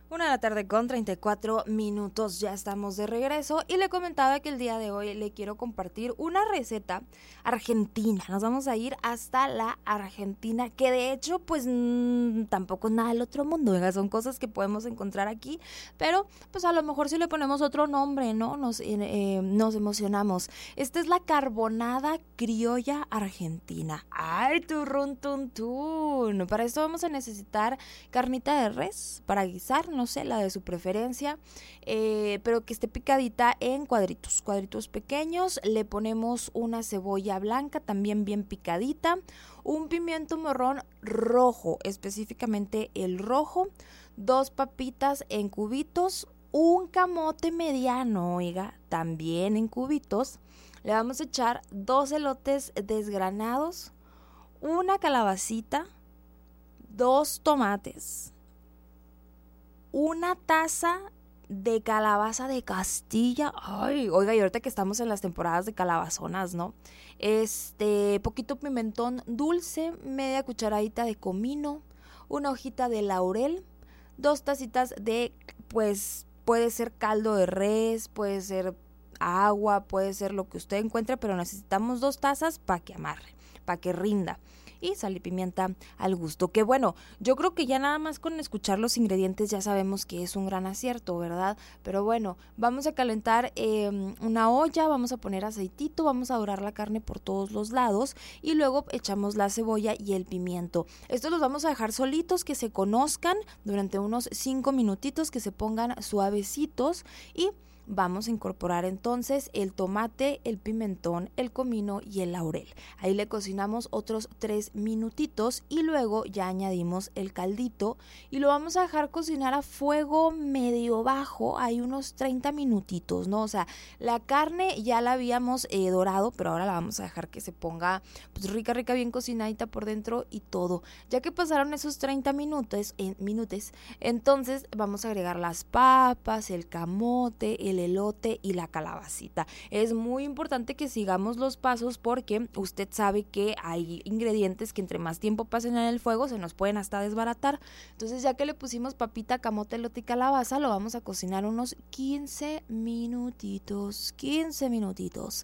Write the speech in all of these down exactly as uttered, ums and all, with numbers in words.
Una de la tarde con treinta y cuatro minutos, ya estamos de regreso y le comentaba que el día de hoy le quiero compartir una receta argentina. Nos vamos a ir hasta la Argentina, que de hecho pues mmm, tampoco es nada del otro mundo, ¿verdad? Son cosas que podemos encontrar aquí, pero pues a lo mejor si le ponemos otro nombre, ¿no? Nos, eh, nos emocionamos. Esta es la carbonada criolla argentina. ¡Ay, turrún, tun, tun! Para esto vamos a necesitar carnita de res para guisar, no sé, la de su preferencia, eh, pero que esté picadita en cuadritos, cuadritos pequeños. Le ponemos una cebolla blanca también bien picadita, un pimiento morrón rojo, específicamente el rojo, dos papitas en cubitos, un camote mediano, oiga, también en cubitos. Le vamos a echar dos elotes desgranados, una calabacita, dos tomates, una taza de calabaza de Castilla. Ay, oiga, y ahorita que estamos en las temporadas de calabazonas, ¿no? Este, poquito pimentón dulce, media cucharadita de comino, una hojita de laurel, dos tacitas de, pues, puede ser caldo de res, puede ser agua, puede ser lo que usted encuentre, pero necesitamos dos tazas para que amarre, para que rinda. Y sal y pimienta al gusto. Que bueno, yo creo que ya nada más con escuchar los ingredientes ya sabemos que es un gran acierto, ¿verdad? Pero bueno, vamos a calentar eh, una olla, vamos a poner aceitito, vamos a dorar la carne por todos los lados y luego echamos la cebolla y el pimiento. Estos los vamos a dejar solitos, que se conozcan durante unos cinco minutitos, que se pongan suavecitos, y vamos a incorporar entonces el tomate, el pimentón, el comino y el laurel. Ahí le cocinamos otros tres minutitos y luego ya añadimos el caldito y lo vamos a dejar cocinar a fuego medio bajo, hay unos treinta minutitos, ¿no? O sea, la carne ya la habíamos eh, dorado, pero ahora la vamos a dejar que se ponga pues rica, rica, bien cocinadita por dentro y todo. Ya que pasaron esos treinta minutos, eh, minutos, entonces vamos a agregar las papas, el camote, el elote y la calabacita. Es muy importante que sigamos los pasos porque usted sabe que hay ingredientes que entre más tiempo pasen en el fuego se nos pueden hasta desbaratar. Entonces, ya que le pusimos papita, camote, elote y calabaza, lo vamos a cocinar unos quince minutitos. quince minutitos.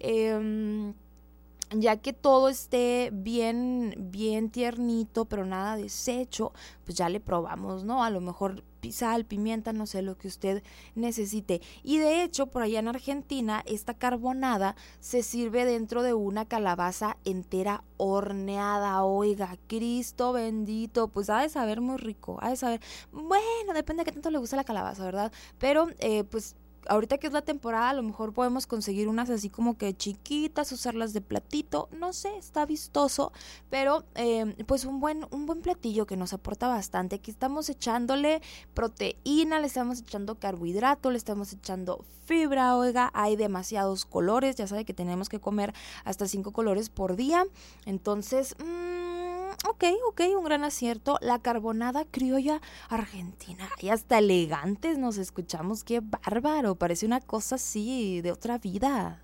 Eh, ya que todo esté bien, bien tiernito, pero nada deshecho, pues ya le probamos, ¿no? A lo mejor sal, pimienta, no sé, lo que usted necesite. Y de hecho, por allá en Argentina, esta carbonada se sirve dentro de una calabaza entera horneada. Oiga, Cristo bendito, pues ha de saber muy rico, ha de saber, bueno, depende de qué tanto le gusta la calabaza, ¿verdad? Pero, eh, pues, ahorita que es la temporada, a lo mejor podemos conseguir unas así como que chiquitas, usarlas de platito, no sé, está vistoso, pero eh, pues un buen, un buen platillo que nos aporta bastante. Aquí estamos echándole proteína, le estamos echando carbohidrato, le estamos echando fibra, oiga, hay demasiados colores, ya sabe que tenemos que comer hasta cinco colores por día, entonces, mmm, ok, ok, un gran acierto, la carbonada criolla argentina, y hasta elegantes nos escuchamos, qué bárbaro, parece una cosa así de otra vida.